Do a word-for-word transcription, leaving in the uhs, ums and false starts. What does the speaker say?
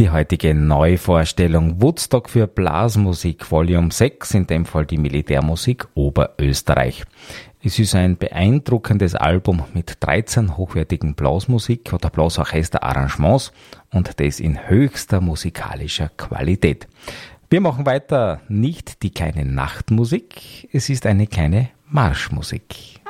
Die heutige Neuvorstellung Woodstock für Blasmusik Volume sechs, in dem Fall die Militärmusik Oberösterreich. Es ist ein beeindruckendes Album mit dreizehn hochwertigen Blasmusik- oder Blasorchester-Arrangements und das in höchster musikalischer Qualität. Wir machen weiter nicht die kleine Nachtmusik, es ist eine kleine Marschmusik.